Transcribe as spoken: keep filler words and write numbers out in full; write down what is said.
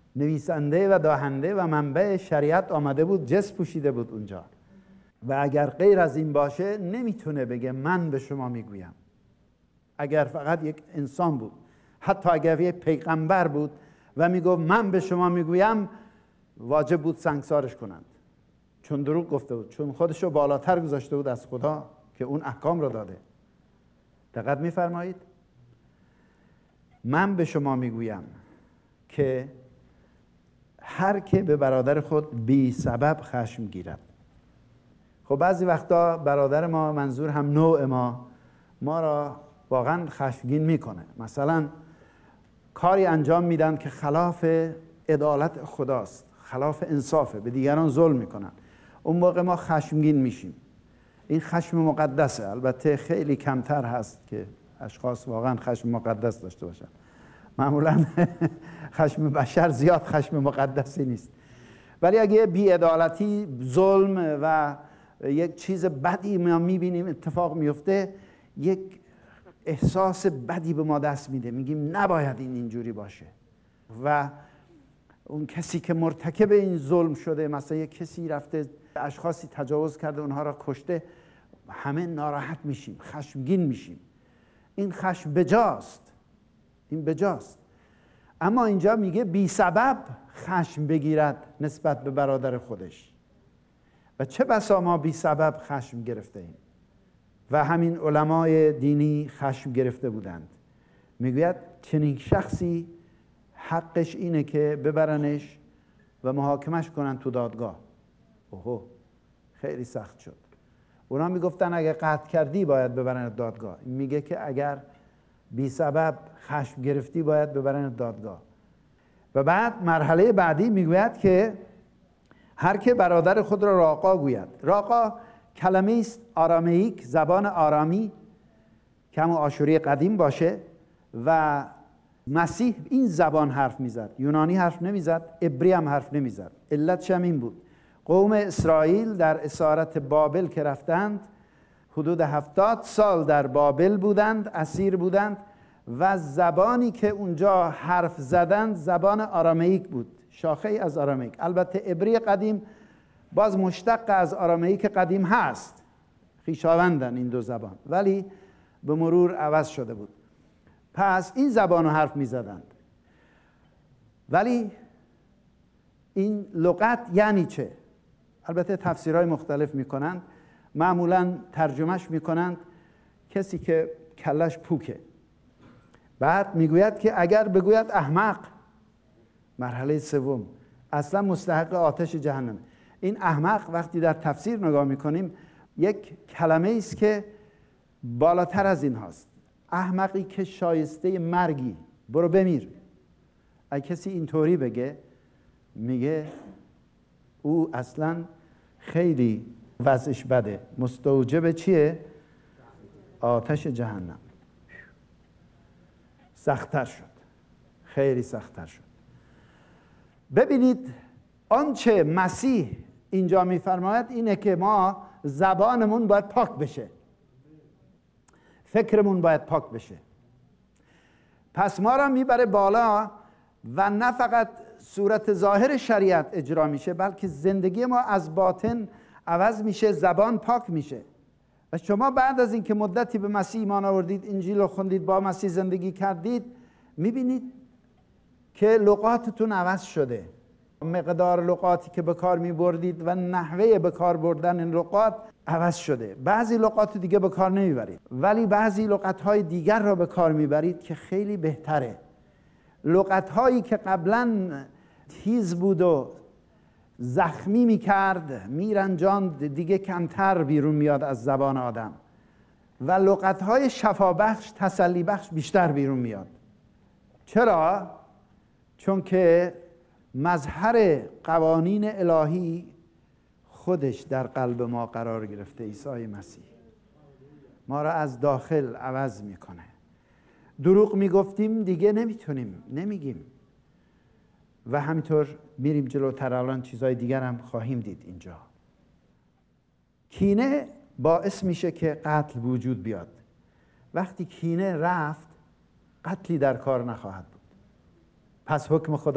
نویسنده و داهنده و منبع شریعت آمده بود، جس پوشیده بود اونجا و اگر غیر از این باشه نمیتونه بگه من به شما میگویم. اگر فقط یک انسان بود، حتی اگر یک پیغمبر بود و میگفت من به شما میگویم، واجب بود سنگسارش کنند، چون دروغ گفته بود، چون خودشو بالاتر گذاشته بود از خدا که اون احکام رو داده. دقت میفرمایید؟ من به شما میگویم که هر که به برادر خود بی سبب خشم گیرد. خب بعضی وقتا برادر ما، منظور هم نوع ما، ما را واقعا خشمگین میکنه. مثلا کاری انجام میدن که خلاف عدالت خداست، خلاف انصافه، به دیگران ظلم میکنن. اون موقع ما خشمگین میشیم. این خشم مقدسه. البته خیلی کمتر هست که اشخاص واقعا خشم مقدس داشته باشن. معمولا خشم بشر زیاد خشم مقدسی نیست. ولی اگه بی‌عدالتی، ظلم و یک چیز بدی ما میبینیم اتفاق میفته، یک احساس بدی به ما دست میده، میگیم نباید این اینجوری باشه. و اون کسی که مرتکب این ظلم شده، مثلا یک کسی رفته اشخاصی تجاوز کرده، اونها را کشته، همه ناراحت میشیم، خشمگین میشیم. این خشم بجاست، این بجاست. اما اینجا میگه بی سبب خشم بگیرد نسبت به برادر خودش. و چه بسا ما بی سبب خشم گرفته ایم و همین علمای دینی خشم گرفته بودند. میگوید چنین شخصی حقش اینه که ببرنش و محاکمش کنن تو دادگاه. اوه خیلی سخت شد. اونا میگفتن اگه قتل کردی باید ببرن دادگاه. این میگه که اگر بی سبب خشم گرفتی باید ببرن دادگاه. و بعد مرحله بعدی میگوید که هر که برادر خود را راقا گوید. راقا کلمه است آرامیک، زبان آرامی که همون آشوری قدیم باشه و مسیح این زبان حرف میزد. یونانی حرف نمیزد، عبری هم حرف نمیزد. علتش هم این بود. قوم اسرائیل در اسارت بابل که رفتند، حدود هفتاد سال در بابل بودند، اسیر بودند و زبانی که اونجا حرف زدند زبان آرامیک بود، شاخه از آرامیک. البته عبری قدیم باز مشتق از آرامیک قدیم هست، خویشاوندن این دو زبان، ولی به مرور عوض شده بود. پس این زبان رو حرف می زدند. ولی این لغت یعنی چه؟ البته تفسیرهای مختلف می کنند. معمولا ترجمهش می کنند کسی که کلش پوکه. بعد میگوید که اگر بگوید احمق، مرحله سوم، اصلا مستحق آتش جهنم. این احمق وقتی در تفسیر نگاه میکنیم یک کلمه است که بالاتر از این هاست. احمقی که شایسته مرگی، برو بمیر. اگه کسی اینطوری بگه، میگه او اصلا خیلی وضعش بده، مستوجب چیه؟ آتش جهنم. سخت‌تر شد، خیلی سخت‌تر شد. ببینید آنچه مسیح اینجا میفرماید اینه که ما زبانمون باید پاک بشه، فکرمون باید پاک بشه. پس ما را میبره بالا و نه فقط صورت ظاهر شریعت اجرا میشه، بلکه زندگی ما از باطن عوض میشه، زبان پاک میشه. و شما بعد از اینکه مدتی به مسیح ایمان آوردید، انجیل رو خوندید، با مسیح زندگی کردید، میبینید که لغاتتون عوض شده. مقدار لغاتی که به کار میبردید و نحوه به کار بردن این لغات عوض شده. بعضی لغات دیگه به کار نمیبرید، ولی بعضی لغت‌های دیگر را به کار میبرید که خیلی بهتره. لغت‌هایی که قبلاً تیز بود و زخمی میکرد، میرنجاند، دیگه کمتر بیرون میاد از زبان آدم و لغت‌های شفابخش، تسلی بخش بیشتر بیرون میاد. چرا؟ چون که مظهر قوانین الهی خودش در قلب ما قرار گرفته. عیسی مسیح ما را از داخل عوض میکنه. دروغ میگفتیم دیگه نمیتونیم، نمیگیم. و همینطور میریم جلوتر. الان چیزهای دیگر هم خواهیم دید اینجا. کینه باعث میشه که قتل وجود بیاد. وقتی کینه رفت، قتلی در کار نخواهد بود. پس حکم خدا